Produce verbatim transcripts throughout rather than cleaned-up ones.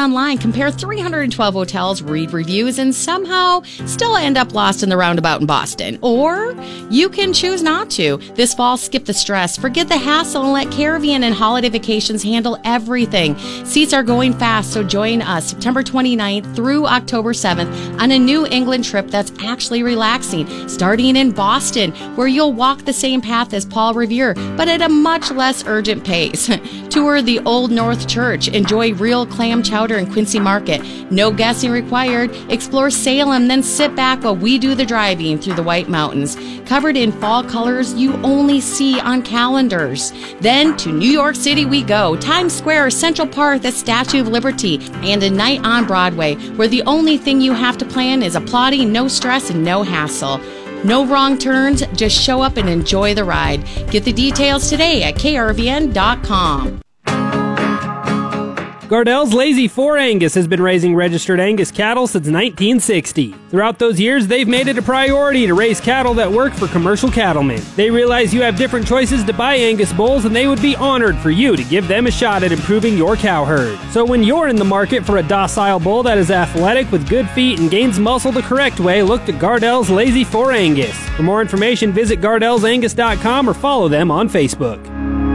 online, compare three hundred twelve hotels, read reviews, and somehow still end up lost in the roundabout in Boston. Or you can choose not to. This fall, skip the stress, forget the hassle, and let Caravan and Holiday Vacations handle everything. Seats are going fast, so join us September twenty-ninth through October seventh on a New England trip that's actually relaxing, starting in Boston, where you'll walk the same path as Paul Revere, but at a much less urgent pace. Tour the Old North Church, enjoy real clam chowder in Quincy Market. No guessing required. Explore Salem, then sit back while we do the driving through the White Mountains, covered in fall colors you only see on calendars. Then to New York City we go. Times Square, Central Park, the Statue of Liberty, and a night on Broadway, where the only thing you have to plan is applauding, no stress, and no hassle. No wrong turns, just show up and enjoy the ride. Get the details today at K R V N dot com. Gardell's Lazy four Angus has been raising registered Angus cattle since nineteen sixty. Throughout those years, they've made it a priority to raise cattle that work for commercial cattlemen. They realize you have different choices to buy Angus bulls, and they would be honored for you to give them a shot at improving your cow herd. So when you're in the market for a docile bull that is athletic with good feet and gains muscle the correct way, look to Gardell's Lazy four Angus. For more information, visit Gardells Angus dot com or follow them on Facebook.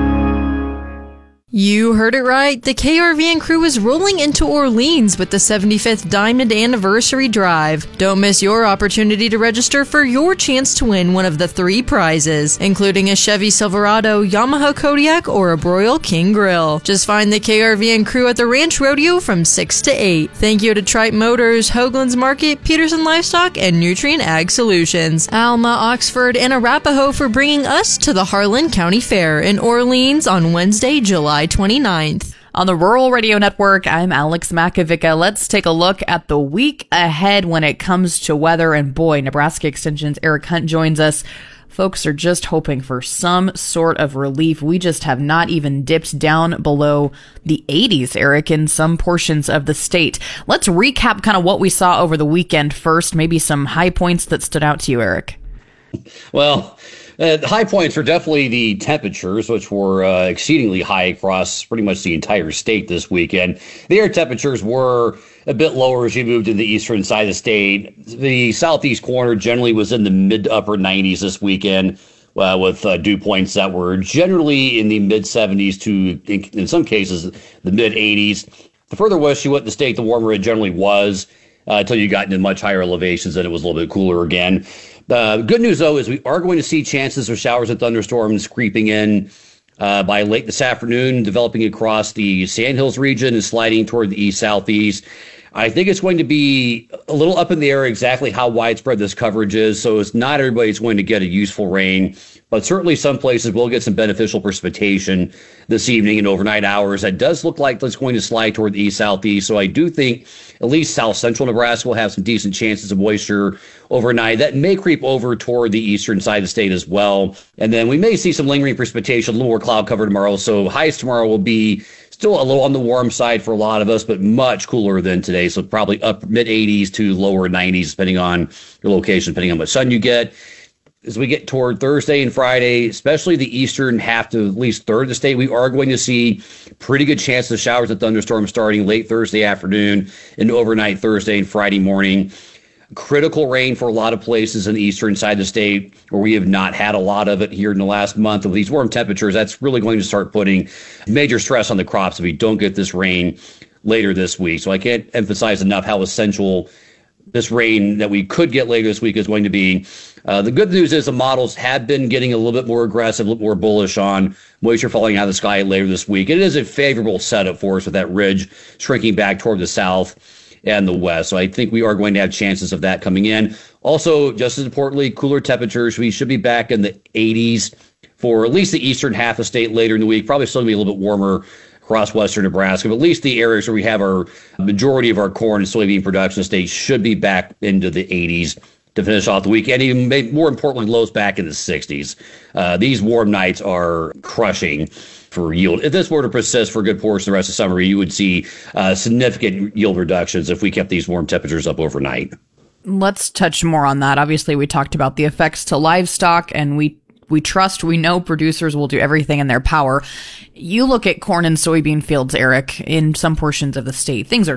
You heard it right. The K R V N crew is rolling into Orleans with the seventy-fifth Diamond Anniversary Drive. Don't miss your opportunity to register for your chance to win one of the three prizes, including a Chevy Silverado, Yamaha Kodiak, or a Broil King Grill. Just find the K R V N crew at the Ranch Rodeo from six to eight. Thank you to Tripe Motors, Hoagland's Market, Peterson Livestock, and Nutrient Ag Solutions, Alma, Oxford, and Arapahoe for bringing us to the Harlan County Fair in Orleans on Wednesday, July twenty-ninth. On the Rural Radio Network, I'm Alex Makovica. Let's take a look at the week ahead when it comes to weather. And boy, Nebraska Extension's Eric Hunt joins us. Folks are just hoping for some sort of relief. We just have not even dipped down below the eighties, Eric, in some portions of the state. Let's recap kind of what we saw over the weekend first, maybe some high points that stood out to you, Eric. Well, Uh, the high points are definitely the temperatures, which were uh, exceedingly high across pretty much the entire state this weekend. The air temperatures were a bit lower as you moved to the eastern side of the state. The southeast corner generally was in the mid to upper nineties this weekend, uh, with uh, dew points that were generally in the mid seventies to, in, in some cases, the mid eighties. The further west you went in the state, the warmer it generally was, uh, until you got into much higher elevations and it was a little bit cooler again. The uh, good news, though, is we are going to see chances of showers and thunderstorms creeping in uh, by late this afternoon, developing across the Sandhills region and sliding toward the east-southeast. I think it's going to be a little up in the air exactly how widespread this coverage is, so it's not everybody's going to get a useful rain, but certainly some places will get some beneficial precipitation this evening and overnight hours. That does look like it's going to slide toward the east-southeast, so I do think at least south-central Nebraska will have some decent chances of moisture overnight. That may creep over toward the eastern side of the state as well, and then we may see some lingering precipitation, a little more cloud cover tomorrow, so highs tomorrow will be still a little on the warm side for a lot of us, but much cooler than today. So probably up mid eighties to lower nineties, depending on your location, depending on what sun you get. As we get toward Thursday and Friday, especially the eastern half to at least third of the state, we are going to see pretty good chances of showers and thunderstorms starting late Thursday afternoon and overnight Thursday and Friday morning. Critical rain for a lot of places in the eastern side of the state where we have not had a lot of it here in the last month. With these warm temperatures, that's really going to start putting major stress on the crops if we don't get this rain later this week. So I can't emphasize enough how essential this rain that we could get later this week is going to be. Uh, the good news is the models have been getting a little bit more aggressive, a little more bullish on moisture falling out of the sky later this week. It is a favorable setup for us with that ridge shrinking back toward the south and the west. So I think we are going to have chances of that coming in. Also, just as importantly, cooler temperatures. We should be back in the eighties for at least the eastern half of the state later in the week. Probably still going to be a little bit warmer across western Nebraska, but at least the areas where we have our majority of our corn and soybean production states should be back into the eighties to finish off the week. And even more importantly, lows back in the sixties. Uh, these warm nights are crushing for yield. If this were to persist for a good portion of the rest of summer, you would see uh, significant yield reductions if we kept these warm temperatures up overnight. Let's touch more on that. Obviously, we talked about the effects to livestock, and we we trust, we know producers will do everything in their power. You look at corn and soybean fields, Eric, in some portions of the state. Things are